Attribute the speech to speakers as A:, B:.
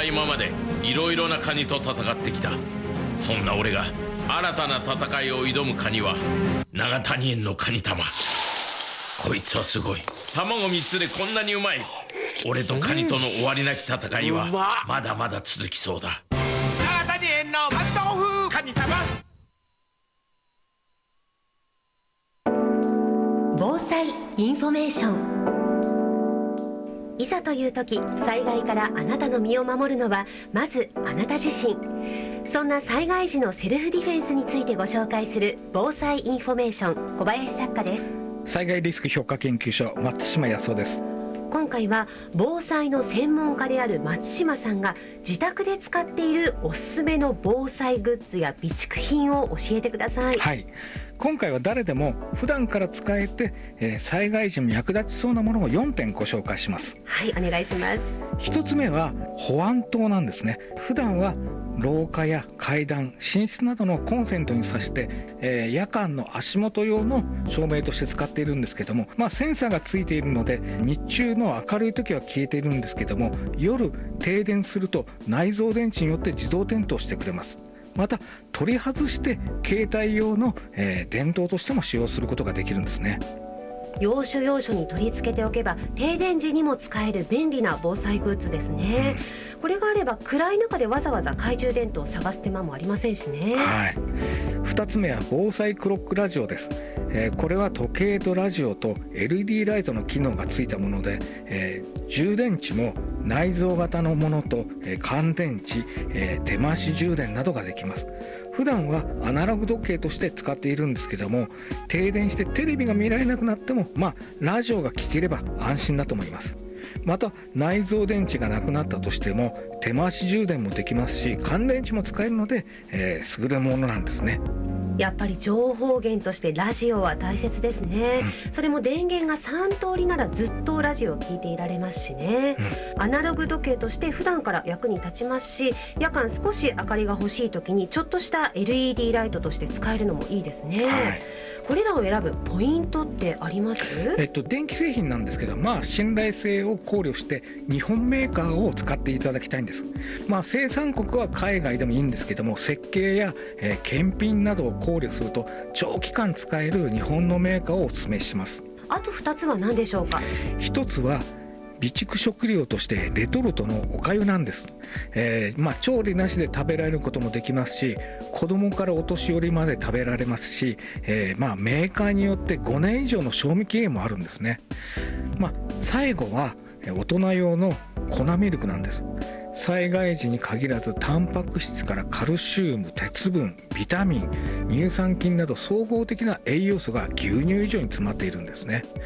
A: は今までいろいろなカニと戦ってきた。そんな俺が新たな戦いを挑むカニは長谷園のカニ玉。こいつはすごい。卵3つでこんなにうまい。俺とカニとの終わりなき戦いはまだまだ続きそうだ。
B: 長谷園のマン豆腐カニ玉。
C: 防災インフォメーション。いざという時、災害からあなたの身を守るのはまずあなた自身。そんな災害時のセルフディフェンスについてご紹介する防災インフォメーション、小林作家です。
D: 災害リスク評価研究所、松島康夫です。
C: 今回は防災の専門家である松島さんが自宅で使っているおすすめの防災グッズや備蓄品を教えてください。
D: はい、今回は誰でも普段から使えて、災害時も役立ちそうなものを4点ご紹介します。
C: はい、お願いします。
D: 1つ目は保安灯なんですね。普段は廊下や階段、寝室などのコンセントに挿して、夜間の足元用の照明として使っているんですけども、センサーがついているので日中の明るい時は消えているんですけども、夜停電すると内蔵電池によって自動点灯してくれます。また取り外して携帯用の、電灯としても使用することができるんですね。
C: 要所要所に取り付けておけば停電時にも使える便利な防災グッズですね。これがあれば暗い中でわざわざ懐中電灯を探す手間もありませんしね。
D: はい、2つ目は防災クロックラジオです。これは時計とラジオと LED ライトの機能がついたもので、充電池も内蔵型のものと、乾電池、手回し充電などができます。普段はアナログ時計として使っているんですけども、停電してテレビが見られなくなっても、ラジオが聞ければ安心だと思います。また内蔵電池がなくなったとしても手回し充電もできますし、乾電池も使えるので、優れものなんですね。
C: やっぱり情報源としてラジオは大切ですね。それも電源が3通りならずっとラジオを聞いていられますしね。アナログ時計として普段から役に立ちますし、夜間少し明かりが欲しい時にちょっとした LED ライトとして使えるのもいいですね。はい、これらを選ぶポイントってあります？
D: 電気製品なんですけど、信頼性を考慮して日本メーカーを使っていただきたいんです。生産国は海外でもいいんですけども、設計や、検品などを考慮すると長期間使える日本のメーカーをお勧めします。
C: あと2つは何でしょうか？
D: 1つは備蓄食料としてレトルトのお粥なんです。調理なしで食べられることもできますし、子供からお年寄りまで食べられますし、メーカーによって5年以上の賞味期限もあるんですね。最後は大人用の粉ミルクなんです。災害時に限らずタンパク質からカルシウム、鉄分、ビタミン、乳酸菌など総合的な栄養素が牛乳以上に詰まっているんですね。